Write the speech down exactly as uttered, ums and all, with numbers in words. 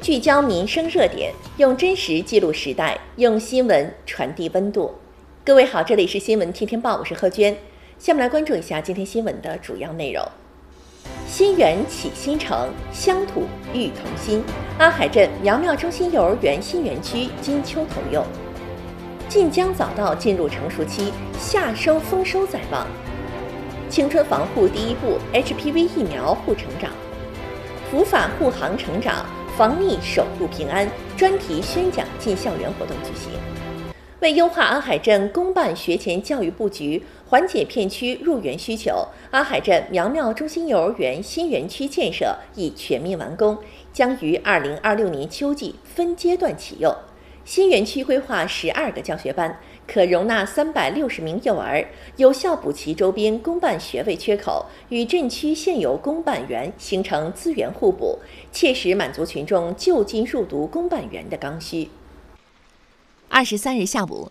聚焦民生热点，用真实记录时代，用新闻传递温度。各位好，这里是新闻天天报，我是贺娟。下面来关注一下今天新闻的主要内容。新园启新城，乡土育童心。安海镇苗苗中心幼儿园新园区金秋投幼。晋江早稻进入成熟期，夏收丰收在望。青春防护第一步 H P V 疫苗护成长。普法护航成长，防疫守护平安专题宣讲进校园活动举行。为优化安海镇公办学前教育布局，缓解片区入园需求，安海镇苗苗中心幼儿园新园区建设已全面完工，将于二零二六年秋季分阶段启用。新园区规划十二个教学班，可容纳三百六十名幼儿，有效补齐周边公办学位缺口，与镇区现有公办园形成资源互补，切实满足群众就近入读公办园的刚需。 二十三日下午，